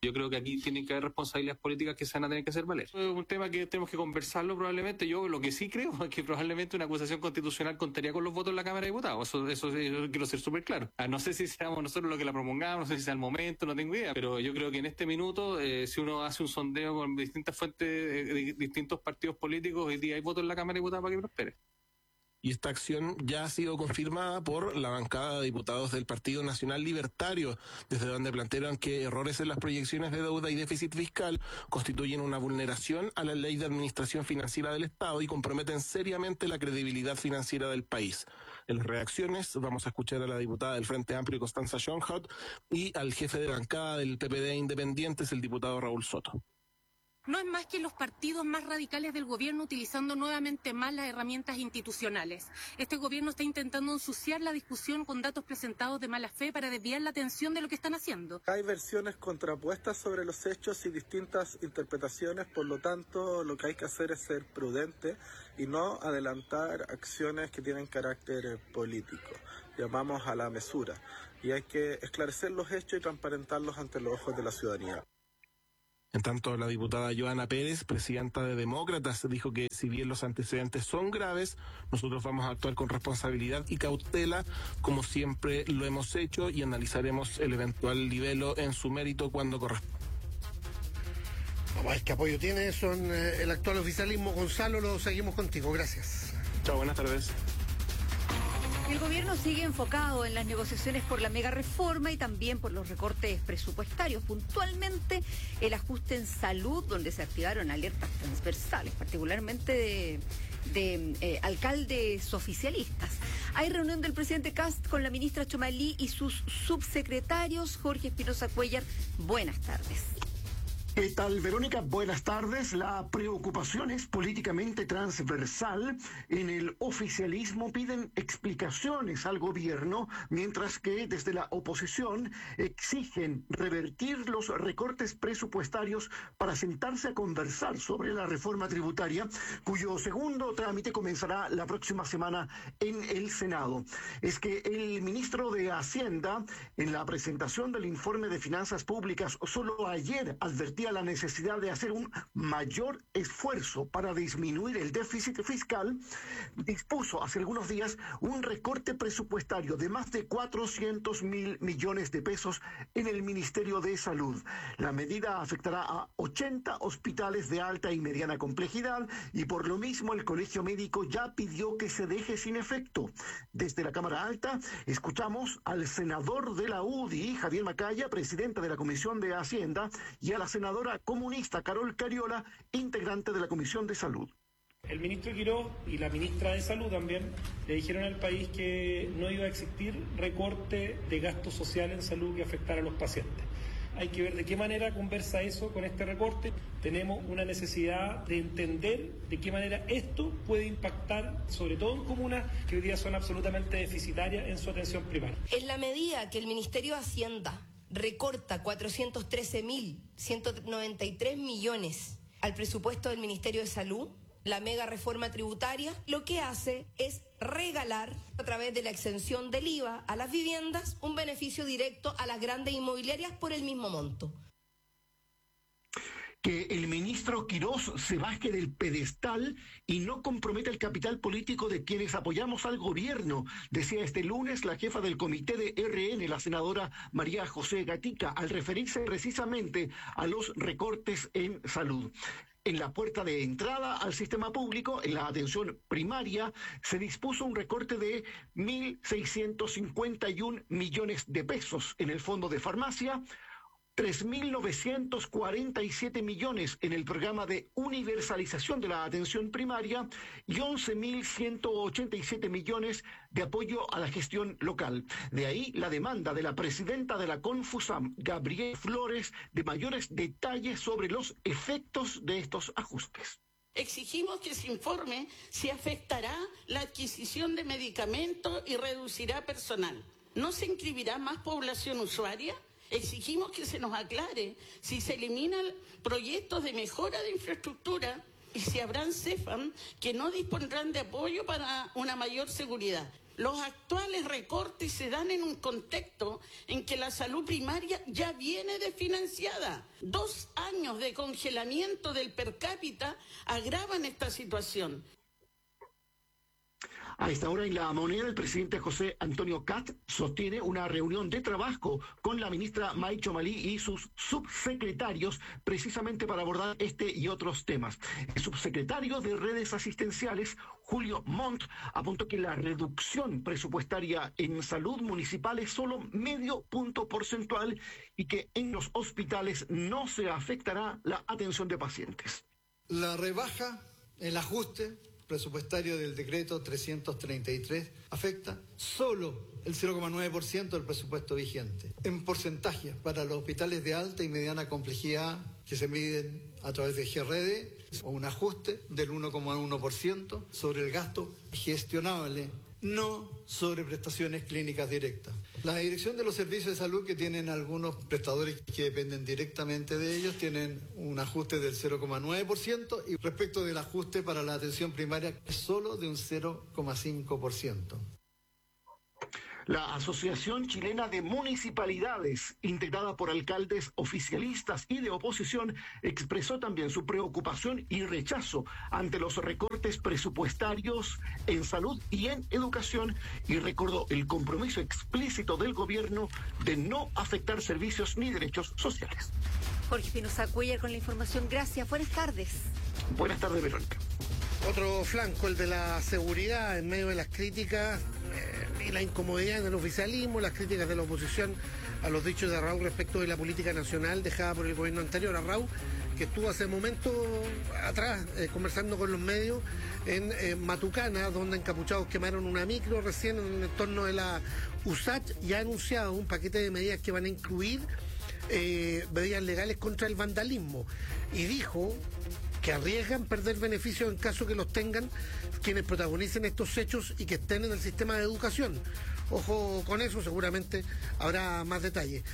[SPEAKER 10] Yo creo que aquí tienen que haber responsabilidades políticas que se van a tener que hacer valer. Es un tema que tenemos que conversarlo probablemente. Yo lo que sí creo es que probablemente una acusación constitucional contaría con los votos en la Cámara de Diputados. Eso quiero ser súper claro. No sé si seamos nosotros los que la promulgamos, no sé si sea el momento, no tengo idea. Pero yo creo que en este minuto, si uno hace un sondeo con distintas fuentes de distintos partidos políticos, hoy día hay votos en la Cámara de Diputados para que prospere.
[SPEAKER 9] Y esta acción ya ha sido confirmada por la bancada de diputados del Partido Nacional Libertario, desde donde plantearon que errores en las proyecciones de deuda y déficit fiscal constituyen una vulneración a la Ley de Administración Financiera del Estado y comprometen seriamente la credibilidad financiera del país. En las reacciones vamos a escuchar a la diputada del Frente Amplio, Constanza Schoenhout, y al jefe de bancada del PPD Independientes, el diputado Raúl Soto.
[SPEAKER 12] No es más que los partidos más radicales del gobierno utilizando nuevamente más las herramientas institucionales. Este gobierno está intentando ensuciar la discusión con datos presentados de mala fe para desviar la atención de lo que están haciendo.
[SPEAKER 15] Hay versiones contrapuestas sobre los hechos y distintas interpretaciones, por lo tanto lo que hay que hacer es ser prudente y no adelantar acciones que tienen carácter político. Llamamos a la mesura y hay que esclarecer los hechos y transparentarlos ante los ojos de la ciudadanía.
[SPEAKER 9] En tanto, la diputada Joana Pérez, presidenta de Demócratas, dijo que si bien los antecedentes son graves, nosotros vamos a actuar con responsabilidad y cautela, como siempre lo hemos hecho, y analizaremos el eventual libelo en su mérito cuando corresponda.
[SPEAKER 4] ¿Qué apoyo tiene eso en el actual oficialismo? Gonzalo, lo seguimos contigo. Gracias.
[SPEAKER 9] Chao, buenas tardes.
[SPEAKER 5] El gobierno sigue enfocado en las negociaciones por la mega reforma y también por los recortes presupuestarios, puntualmente el ajuste en salud, donde se activaron alertas transversales, particularmente de alcaldes oficialistas. Hay reunión del presidente Kast con la ministra Chomalí y sus subsecretarios. Jorge Espinosa Cuellar, buenas tardes.
[SPEAKER 16] ¿Qué tal, Verónica? Buenas tardes. La preocupación es políticamente transversal. En el oficialismo piden explicaciones al gobierno, mientras que desde la oposición exigen revertir los recortes presupuestarios para sentarse a conversar sobre la reforma tributaria, cuyo segundo trámite comenzará la próxima semana en el Senado. Es que el ministro de Hacienda, en la presentación del informe de finanzas públicas, solo ayer advirtió la necesidad de hacer un mayor esfuerzo para disminuir el déficit fiscal, dispuso hace algunos días un recorte presupuestario de más de 400.000 millones de pesos en el Ministerio de Salud. La medida afectará a 80 hospitales de alta y mediana complejidad y por lo mismo el Colegio Médico ya pidió que se deje sin efecto. Desde la Cámara Alta escuchamos al senador de la UDI, Javier Macaya, presidente de la Comisión de Hacienda, y a la senadora comunista Carol Cariola, integrante de la Comisión de Salud.
[SPEAKER 17] El ministro Quirós y la ministra de Salud también le dijeron al país que no iba a existir recorte de gasto social en salud que afectara a los pacientes. Hay que ver de qué manera conversa eso con este recorte. Tenemos una necesidad de entender de qué manera esto puede impactar, sobre todo en comunas que hoy día son absolutamente deficitarias en su atención primaria.
[SPEAKER 18] En la medida que el Ministerio de Hacienda recorta 413.193 millones al presupuesto del Ministerio de Salud, la mega reforma tributaria lo que hace es regalar a través de la exención del IVA a las viviendas un beneficio directo a las grandes inmobiliarias por el mismo monto.
[SPEAKER 16] Que el ministro Quirós se baje del pedestal y no comprometa el capital político de quienes apoyamos al gobierno, decía este lunes la jefa del comité de RN, la senadora María José Gatica, al referirse precisamente a los recortes en salud. En la puerta de entrada al sistema público, en la atención primaria, se dispuso un recorte de 1.651 millones de pesos en el fondo de farmacia, 3.947 millones en el programa de universalización de la atención primaria y 11.187 millones de apoyo a la gestión local. De ahí la demanda de la presidenta de la Confusam, Gabriel Flores, de mayores detalles sobre los efectos de estos ajustes.
[SPEAKER 27] Exigimos que se informe si afectará la adquisición de medicamentos y reducirá personal. ¿No se inscribirá más población usuaria? Exigimos que se nos aclare si se eliminan proyectos de mejora de infraestructura y si habrán CEFAM que no dispondrán de apoyo para una mayor seguridad. Los actuales recortes se dan en un contexto en que la salud primaria ya viene desfinanciada. 2 años de congelamiento del per cápita agravan esta situación.
[SPEAKER 16] A esta hora en La Moneda, el presidente José Antonio Kast sostiene una reunión de trabajo con la ministra May Chomalí y sus subsecretarios precisamente para abordar este y otros temas. El subsecretario de Redes Asistenciales, Julio Montt, apuntó que la reducción presupuestaria en salud municipal es solo medio punto porcentual y que en los hospitales no se afectará la atención de pacientes.
[SPEAKER 1] La rebaja, el ajuste presupuestario del decreto 333 afecta solo el 0,9% del presupuesto vigente. En porcentaje, para los hospitales de alta y mediana complejidad que se miden a través de GRD, o un ajuste del 1,1% sobre el gasto gestionable, no sobre prestaciones clínicas directas. La dirección de los servicios de salud, que tienen algunos prestadores que dependen directamente de ellos, tienen un ajuste del 0,9% y respecto del ajuste para la atención primaria es solo de un 0,5%.
[SPEAKER 16] La Asociación Chilena de Municipalidades, integrada por alcaldes oficialistas y de oposición, expresó también su preocupación y rechazo ante los recortes presupuestarios en salud y en educación y recordó el compromiso explícito del gobierno de no afectar servicios ni derechos sociales.
[SPEAKER 5] Jorge Espinosa Cuellar con la información. Gracias. Buenas tardes.
[SPEAKER 16] Buenas tardes, Verónica.
[SPEAKER 4] Otro flanco, el de la seguridad, en medio de las críticas y la incomodidad en el oficialismo, las críticas de la oposición a los dichos de Arrau respecto de la política nacional dejada por el gobierno anterior. Arrau, que estuvo hace momento atrás conversando con los medios en Matucana, donde encapuchados quemaron una micro recién en el entorno de la USACH, y ha anunciado un paquete de medidas que van a incluir medidas legales contra el vandalismo, y dijo que arriesgan perder beneficios en caso que los tengan quienes protagonicen estos hechos y que estén en el sistema de educación. Ojo con eso, seguramente habrá más detalles.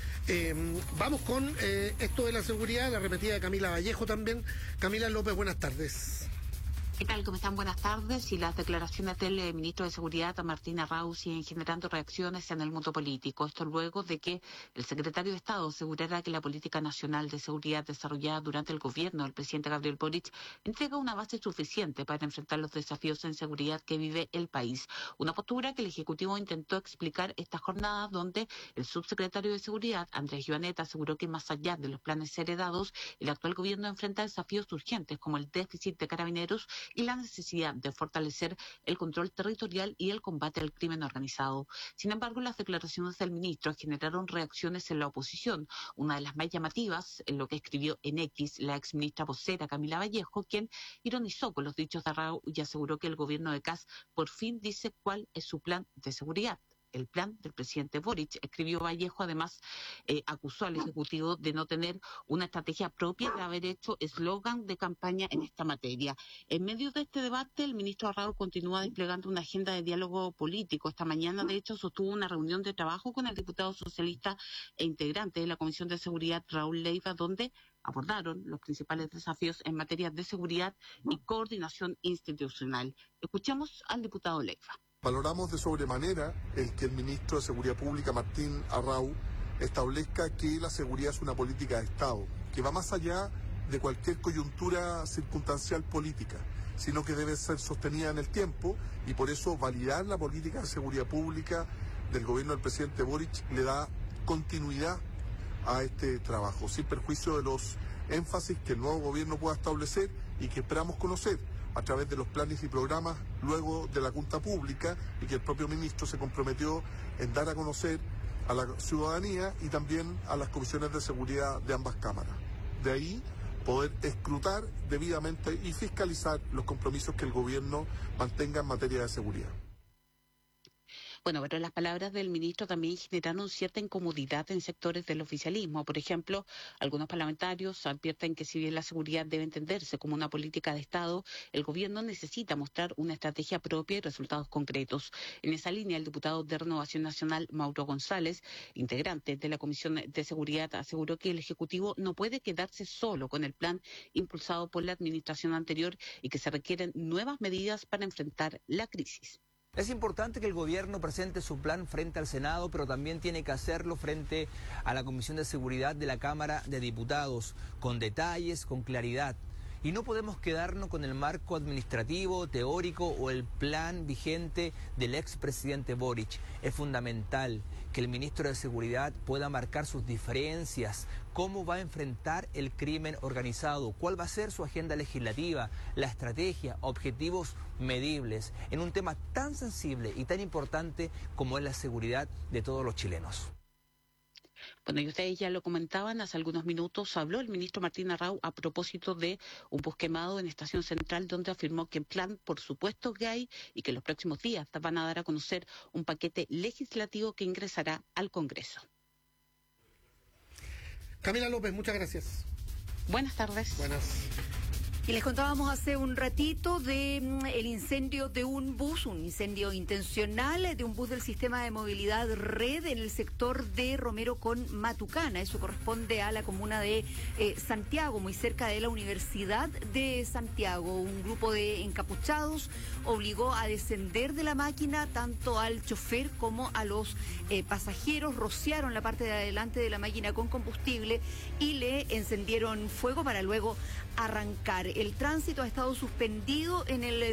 [SPEAKER 4] Vamos con esto de la seguridad, la repetida de Camila Vallejo también. Camila López, buenas tardes.
[SPEAKER 13] ¿Qué tal? ¿Cómo están? Buenas tardes. Y las declaraciones del ministro de Seguridad, Martín Arrau, siguen generando reacciones en el mundo político. Esto luego de que el secretario de Estado asegurara que la política nacional de seguridad desarrollada durante el gobierno del presidente Gabriel Boric entrega una base suficiente para enfrentar los desafíos en seguridad que vive el país. Una postura que el Ejecutivo intentó explicar esta jornada, donde el subsecretario de Seguridad, Andrés Joanet, aseguró que más allá de los planes heredados, el actual gobierno enfrenta desafíos urgentes como el déficit de carabineros y la necesidad de fortalecer el control territorial y el combate al crimen organizado. Sin embargo, las declaraciones del ministro generaron reacciones en la oposición. Una de las más llamativas, en lo que escribió en X la exministra vocera Camila Vallejo, quien ironizó con los dichos de Arrau y aseguró que el gobierno de Kast por fin dice cuál es su plan de seguridad. El plan del presidente Boric, escribió Vallejo. Además, acusó al Ejecutivo de no tener una estrategia propia, de haber hecho eslogan de campaña en esta materia. En medio de este debate, el ministro Arrau continúa desplegando una agenda de diálogo político. Esta mañana, de hecho, sostuvo una reunión de trabajo con el diputado socialista e integrante de la Comisión de Seguridad, Raúl Leiva, donde abordaron los principales desafíos en materia de seguridad y coordinación institucional. Escuchemos al diputado Leiva.
[SPEAKER 14] Valoramos de sobremanera el que el ministro de Seguridad Pública, Martín Arrau, establezca que la seguridad es una política de Estado, que va más allá de cualquier coyuntura circunstancial política, sino que debe ser sostenida en el tiempo, y por eso validar la política de seguridad pública del gobierno del presidente Boric le da continuidad a este trabajo, sin perjuicio de los énfasis que el nuevo gobierno pueda establecer y que esperamos conocer a través de los planes y programas luego de la Junta Pública, y que el propio ministro se comprometió en dar a conocer a la ciudadanía y también a las comisiones de seguridad de ambas cámaras. De ahí poder escrutar debidamente y fiscalizar los compromisos que el gobierno mantenga en materia de seguridad.
[SPEAKER 13] Bueno, pero las palabras del ministro también generaron cierta incomodidad en sectores del oficialismo. Por ejemplo, algunos parlamentarios advierten que si bien la seguridad debe entenderse como una política de Estado, el gobierno necesita mostrar una estrategia propia y resultados concretos. En esa línea, el diputado de Renovación Nacional, Mauro González, integrante de la Comisión de Seguridad, aseguró que el Ejecutivo no puede quedarse solo con el plan impulsado por la administración anterior y que se requieren nuevas medidas para enfrentar la crisis.
[SPEAKER 19] Es importante que el gobierno presente su plan frente al Senado, pero también tiene que hacerlo frente a la Comisión de Seguridad de la Cámara de Diputados, con detalles, con claridad. Y no podemos quedarnos con el marco administrativo, teórico o el plan vigente del expresidente Boric. Es fundamental que el ministro de Seguridad pueda marcar sus diferencias, cómo va a enfrentar el crimen organizado, cuál va a ser su agenda legislativa, la estrategia, objetivos medibles, en un tema tan sensible y tan importante como es la seguridad de todos los chilenos.
[SPEAKER 13] Bueno, y ustedes ya lo comentaban, hace algunos minutos habló el ministro Martín Arrau a propósito de un bus quemado en Estación Central, donde afirmó que el plan, por supuesto, que hay y que en los próximos días van a dar a conocer un paquete legislativo que ingresará al Congreso.
[SPEAKER 4] Camila López, muchas gracias.
[SPEAKER 13] Buenas tardes.
[SPEAKER 4] Buenas.
[SPEAKER 5] Y les contábamos hace un ratito de el incendio de un bus, un incendio intencional de un bus del sistema de movilidad Red en el sector de Romero con Matucana. Eso corresponde a la comuna de Santiago, muy cerca de la Universidad de Santiago. Un grupo de encapuchados obligó a descender de la máquina tanto al chofer como a los pasajeros. Rociaron la parte de adelante de la máquina con combustible y le encendieron fuego para luego arrancar. El tránsito ha estado suspendido en el